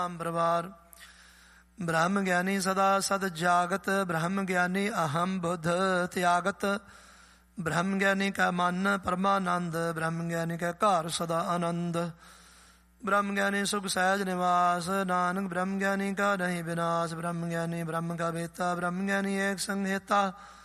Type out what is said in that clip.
ਪਰਿਵਾਰ। ਬ੍ਰਹਮ ਗਿਆਨੀ ਸਦਾ ਸਦ ਜਾਗਤ, ਬ੍ਰਹਮ ਗਿਆਨੀ ਅਹਮ ਬੁੱਧ ਤਿਆਗਤ। ਬ੍ਰਹਮ ਗਿਆਨੀ ਕਾ ਮਨ ਪਰਮਾਨੰਦ, ਬ੍ਰਹਮ ਗਿਆਨੀ ਕਾ ਘਰ ਸਦਾ ਆਨੰਦ। ਬ੍ਰਹਮ ਗਿਆਨੀ ਸੁਖ ਸਹਿਜ ਨਿਵਾਸ, ਨਾਨਕ ਬ੍ਰਹਮ ਗਿਆਨੀ ਕਾ ਨਹੀਂ ਵਿਨਾਸ਼। ਬ੍ਰਹਮ ਗਿਆਨੀ ਬ੍ਰਹਮ ਕਾ ਵੇਤਾ, ਬ੍ਰਹਮ ਗਿਆਨੀ ਏਕ ਸੰਘ ਹੇਤਾ।